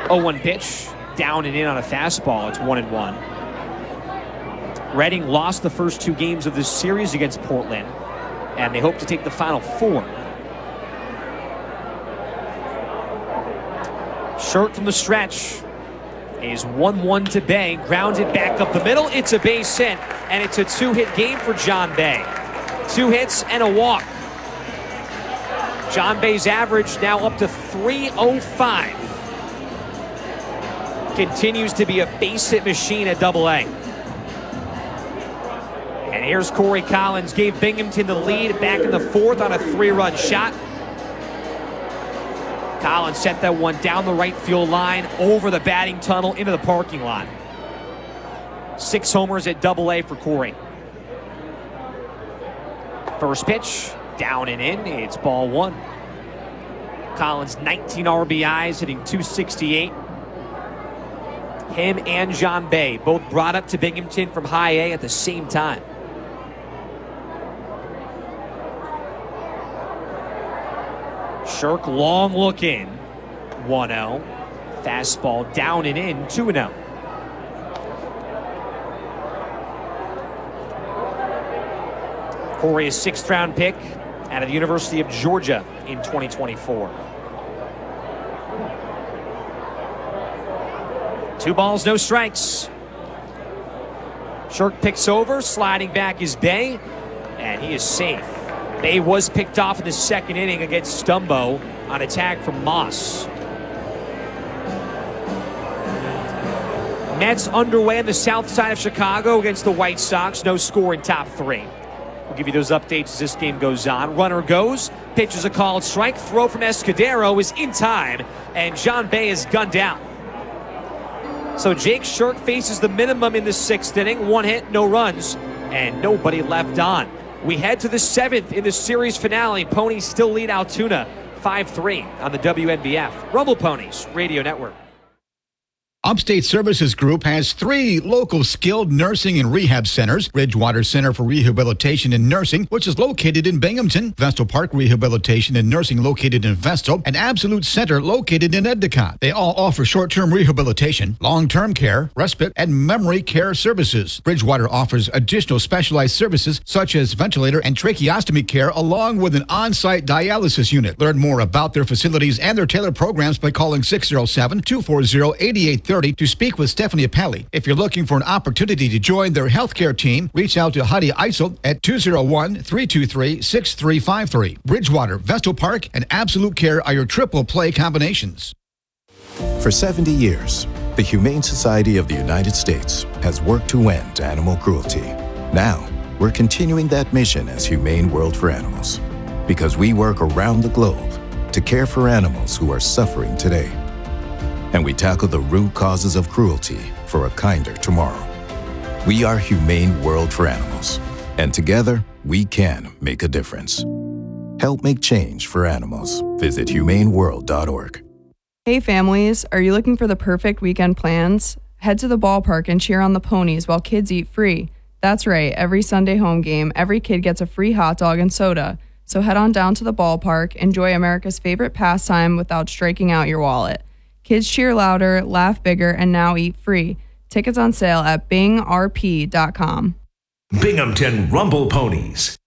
0-1 pitch, down and in on a fastball. It's 1-1. Reading lost the first 2 games of this series against Portland, and they hope to take the final 4. Short from the stretch is 1-1 to Bay. Grounded back up the middle. It's a base hit, and it's a 2-hit game for John Bay. 2 hits and a walk. John Bay's average now up to .305. Continues to be a base hit machine at Double-A. And here's Corey Collins. Gave Binghamton the lead back in the 4th on a 3-run shot. Collins sent that one down the right field line, over the batting tunnel, into the parking lot. 6 homers at Double-A for Corey. First pitch, down and in. It's ball 1. Collins, 19 RBIs, hitting .268. Him and John Bay both brought up to Binghamton from High A at the same time. Shirk, long look in. 1-0. Fastball down and in. 2-0. Corey, a 6th-round pick out of the University of Georgia in 2024. 2 balls, no strikes. Shirk picks over. Sliding back is Bay, and he is safe. Bay was picked off in the 2nd inning against Stumbo on a tag from Moss. Mets underway on the south side of Chicago against the White Sox. No score in top 3. We'll give you those updates as this game goes on. Runner goes, pitches a called strike. Throw from Escudero is in time, and John Bay is gunned out. So Jake Shirk faces the minimum in the 6th inning. 1 hit, no runs, and nobody left on. We head to the 7th in the series finale. Ponies still lead Altoona 5-3 on the WNBF. Rumble Ponies Radio Network. Upstate Services Group has 3 local skilled nursing and rehab centers. Bridgewater Center for Rehabilitation and Nursing, which is located in Binghamton. Vestal Park Rehabilitation and Nursing located in Vestal. And Absolute Center located in Endicott. They all offer short-term rehabilitation, long-term care, respite, and memory care services. Bridgewater offers additional specialized services such as ventilator and tracheostomy care, along with an on-site dialysis unit. Learn more about their facilities and their tailored programs by calling 607-240-8830 to speak with Stephanie Appelli. If you're looking for an opportunity to join their healthcare team, reach out to Heidi Eisel at 201-323-6353. Bridgewater, Vestal Park, and Absolute Care are your triple play combinations. For 70 years, the Humane Society of the United States has worked to end animal cruelty. Now, we're continuing that mission as Humane World for Animals, because we work around the globe to care for animals who are suffering today. And we tackle the root causes of cruelty for a kinder tomorrow. We are Humane World for Animals, and together we can make a difference. Help make change for animals. Visit humaneworld.org. Hey families, are you looking for the perfect weekend plans? Head to the ballpark and cheer on the Ponies while kids eat free. That's right, every Sunday home game, every kid gets a free hot dog and soda. So head on down to the ballpark, enjoy America's favorite pastime without striking out your wallet. Kids cheer louder, laugh bigger, and now eat free. Tickets on sale at bingrp.com. Binghamton Rumble Ponies.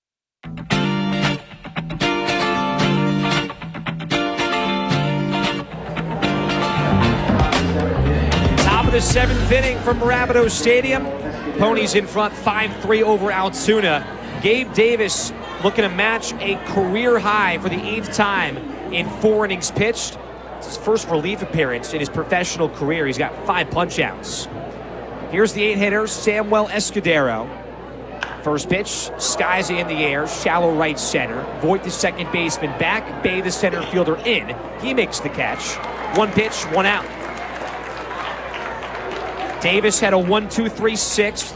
Top of the 7th inning from Rapido Stadium. Ponies in front 5-3 over Altoona. Gabe Davis looking to match a career high for the 8th time in 4 innings pitched. It's his first relief appearance in his professional career. He's got 5 punch-outs. Here's the 8-hitter, Samuel Escudero. First pitch, skies in the air, shallow right center. Voit, the second baseman, back. Bay, the center fielder, in. He makes the catch. 1 pitch, 1 out. Davis had a 1-2-3-6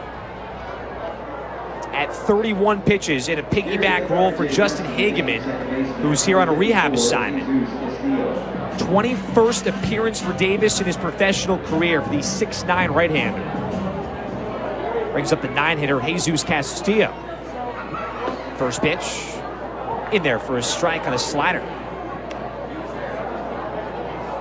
at 31 pitches in a piggyback role for Justin Hageman, who's here on a rehab assignment. 21st appearance for Davis in his professional career for the 6'9" right-hander. Brings up the 9-hitter, Jesus Castillo. First pitch, in there for a strike on a slider.